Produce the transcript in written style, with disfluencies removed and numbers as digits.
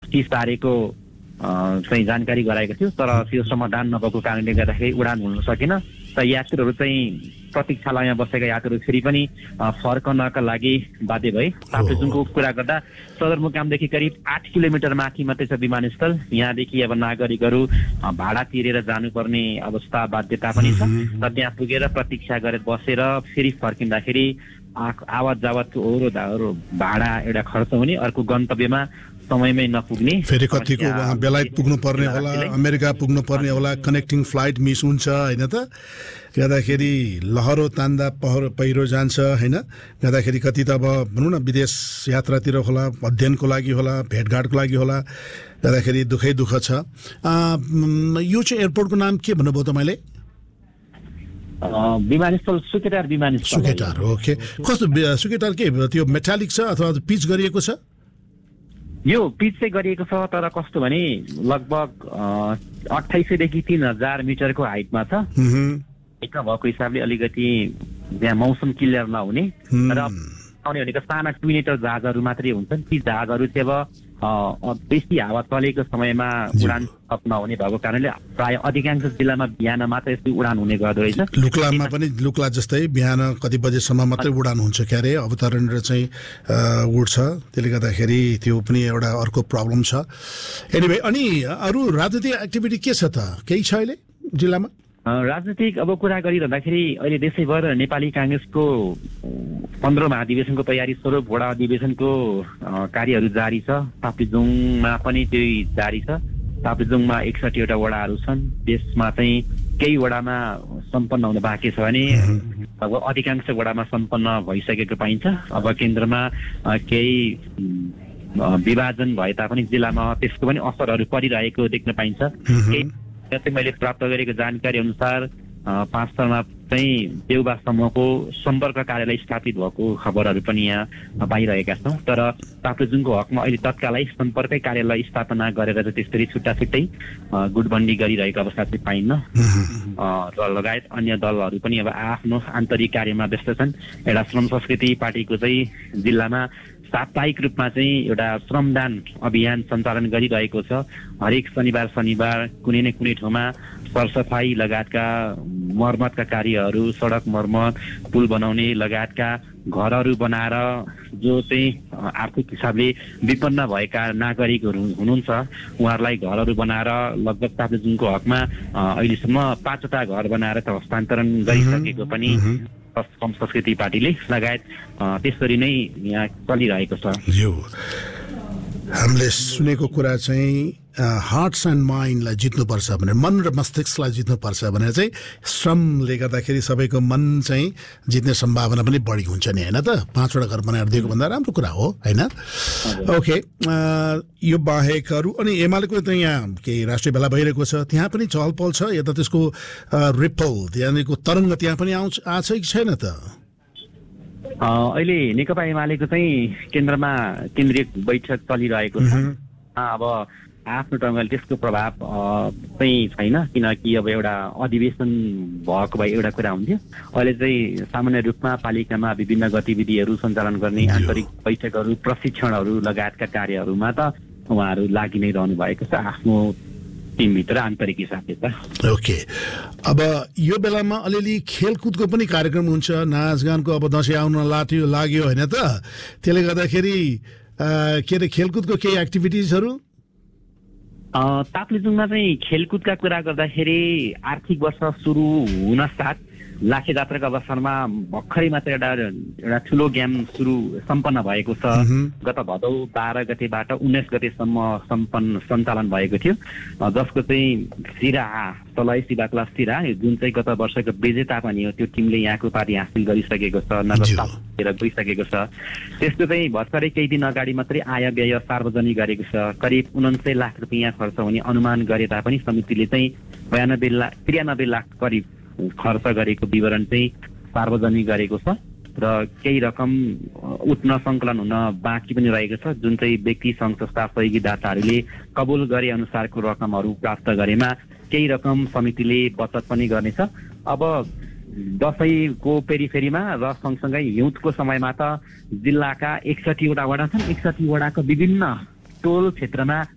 30 तारिखको चाहिँ जानकारी गराएको थियो, तर त्यो समाधान नभएको कारणले गर्दाखेरि उडान हुन सकेन। र यात्रुहरू चाहिँ प्रतीक्षालयमा बसेका यात्रुहरू फेरि पनि फर्कनका लागि बाध्य भए। ताप्लेजुङको कुरा गर्दा सदरमुकामदेखि करिब 8 किलोमिटर माथि मात्रै छ विमानस्थल। यहाँदेखि अब नागरिकहरू भाडा तिरेर जानुपर्ने अवस्था बाध्यता पनि छ र त्यहाँ पुगेर प्रतीक्षा गरेर बसेर फेरि फर्किँदाखेरि आवत जावतको ओहोरो धारो भाडा एउटा खर्च हुने, अर्को गन्तव्यमा समयमै नपुग्ने, फेरि कतिको वहाँ बेलायत पुग्नु पर्ने होला, अमेरिका पुग्नु पर्ने होला, कनेक्टिङ फ्लाइट मिस हुन्छ हैन त, गर्दाखेरि लहरो तान्दा पहिरो जान्छ हैन, गर्दाखेरि कति त अब भनौँ न विदेश यात्रातिर होला, अध्ययनको लागि होला, भेटघाटको लागि होला, गर्दाखेरि दुःखै दुःख छ। यो चाहिँ एयरपोर्टको नाम के भन्नुभयो तपाईँले? विमानस्थल सुकेटार विमानस्थल। सुकेटार, ओके। कस्तो सुकेटार के त्यो मेटालिक छ अथवा पिच गरिएको छ? यो पिच चाहिँ गरिएको छ, तर कस्तो भने लगभग 2800 देखि 3000 मिटरको हाइटमा छ। हाइटमा भएको हिसाबले अलिकति त्यहाँ मौसम क्लियर नहुने र आउने भनेको साना ट्विनेटर जहाजहरू मात्रै हुन्छन्। ती जहाजहरू चाहिँ अब बेसी हावा चलेको समयमा उडान नहुने भएको कारणले प्राय अधिकांश जिल्लामा बिहान मात्रै यस्तो उडान हुने गर्दो रहेछ। लुक्लामा पनि लुक्ला जस्तै बिहान कति बजेसम्म मात्रै उडान हुन्छ क्यारे, अवतरण र चाहिँ उड्छ, त्यसले गर्दाखेरि त्यो पनि एउटा अर्को प्रब्लम छ। एनिवे, अनि अरू राजनीतिक एक्टिभिटी के छ त, केही छ अहिले जिल्लामा? राजनीतिक अब कुरा गरिरहँदाखेरि अहिले देशैभर नेपाली काङ्ग्रेसको 15 महाधिवेशनको तयारी स्वरूप वडा अधिवेशनको कार्यहरू जारी छ। ताप्लेजुङमा पनि त्यही जारी छ। ताप्लेजुङमा 61 वटा वडाहरू छन्। देशमा चाहिँ केही वडामा सम्पन्न हुन बाँकी छ भने अब अधिकांश वडामा सम्पन्न भइसकेको पाइन्छ। अब केन्द्रमा केही विभाजन भए तापनि जिल्लामा त्यसको पनि असरहरू परिरहेको देख्न पाइन्छ। मैले प्राप्त गरेको जानकारी अनुसार 5 स्तरमा चाहिँ देउबा समूहको सम्पर्क कार्यालय स्थापित भएको खबरहरू पनि यहाँ पाइरहेका छौँ। तर ताप्लेजुङको हकमा अहिले तत्कालै सम्पर्कै कार्यालय स्थापना गरेर चाहिँ त्यसरी छुट्टा छुट्टै गुटबन्दी गरिरहेको अवस्था चाहिँ पाइन्न। र लगायत अन्य दलहरू पनि अब आफ्नो आन्तरिक कार्यमा व्यस्त छन्। एउटा श्रम संस्कृति पार्टीको चाहिँ जिल्लामा साप्ताहिक रूपमा चाहिँ एउटा श्रमदान अभियान सञ्चालन गरिरहेको छ। हरेक शनिबार कुनै न कुनै ठाउँमा सरसफाई लगायतका मर्मतका कार्यहरू, सडक मर्मत, पुल बनाउने लगायतका घरहरू बनाएर जो चाहिँ आर्थिक हिसाबले विपन्न भएका नागरिकहरू हुनुहुन्छ उहाँहरूलाई घरहरू बनाएर लगभग ताप्लेजुङको हकमा अहिलेसम्म 5 वटा घर बनाएर त हस्तान्तरण गरिसकेको पनि श्रम संस्कृति पार्टीले लगायत त्यसरी नै यहाँ चलिरहेको छ। हामीले सुनेको कुरा चाहिँ हार्ट्स एन्ड माइन्डलाई जित्नुपर्छ भनेर, मन र मस्तिष्कलाई जित्नुपर्छ भनेर चाहिँ श्रमले गर्दाखेरि सबैको मन चाहिँ जित्ने सम्भावना पनि बढी हुन्छ नि, होइन त? 5 वटा घर बनाएर दिएको भन्दा राम्रो कुरा हो, होइन? ओके, यो बाहेक अरू अनि एमालेको त यहाँ केही राष्ट्रिय भेला भइरहेको छ, त्यहाँ पनि चहलपहल छ या त त्यसको रिपल त्यहाँको तरङ्ग त्यहाँ पनि आछ कि छैन त? अहिले नेकपा एमालेको चाहिँ केन्द्रमा केन्द्रीय बैठक चलिरहेको छ। अब आफ्नो ढङ्गले त्यसको प्रभाव चाहिँ छैन, किनकि अब एउटा अधिवेशन भएको भए एउटा कुरा हुन्थ्यो। अहिले चाहिँ सामान्य रूपमा पालिकामा विभिन्न गतिविधिहरू सञ्चालन गर्ने आन्तरिक बैठकहरू, प्रशिक्षणहरू लगायतका कार्यहरूमा त उहाँहरू लागि नै रहनु भएको छ आफ्नो टिमभित्र आन्तरिक हिसाबले त। ओके, अब यो बेलामा अलिअलि खेलकुदको पनि कार्यक्रम हुन्छ, नाचगानको अब दसैँ आउन लाग्यो होइन त? त्यसले गर्दाखेरि के अरे खेलकुदको केही एक्टिभिटिजहरू? ताप्लेजुङमा चाहिँ खेलकुदका कुरा गर्दाखेरि आर्थिक वर्ष सुरु हुन साथ लाखे जात्राको अवसरमा भर्खरै मात्र एउटा ठुलो गेम सम्पन्न भएको छ। गत भदौ 12 गतेबाट 19 गतेसम्म सञ्चालन भएको थियो, जसको चाहिँ सिराहा तलय सिभा क्लास सिराहा जुन चाहिँ गत वर्षको विजेता पनि हो, त्यो टिमले यहाँको उपाधि हासिल गरिसकेको छ, नगद गइसकेको छ। त्यसको चाहिँ भर्खरै केही दिन अगाडि मात्रै आय व्यय सार्वजनिक गरेको छ। करिब 49 लाख रुपियाँ खर्च हुने अनुमान गरे तापनि समितिले चाहिँ 93 लाख करिब खर्च गरेको विवरण चाहिँ सार्वजनिक गरेको छ र केही रकम उठ्न सङ्कलन हुन बाँकी पनि रहेको छ, जुन चाहिँ व्यक्ति सङ्घ संस्था सहयोगी दाताहरूले कबुल गरे अनुसारको रकमहरू प्राप्त गरेमा केही रकम समितिले बचत पनि गर्नेछ। अब दसैँको पेरिफेरीमा र सँगसँगै हिउँदको समयमा त जिल्लाका 61 वटा छन्। 61 वडाको विभिन्न टोल क्षेत्रमा